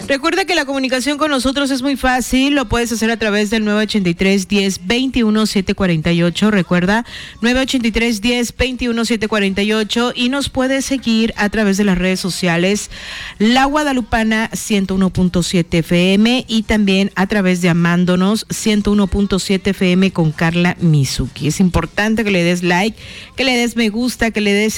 Recuerda que la comunicación con nosotros es muy fácil, lo puedes hacer a través del 983-10-21-748, recuerda, 983-10-21-748, y nos puedes seguir a través de las redes sociales, La Guadalupana 101.7 FM y también a través de Amándonos 101.7 FM con Carla Mizuki. Es importante que le des like, que le des me gusta, que le des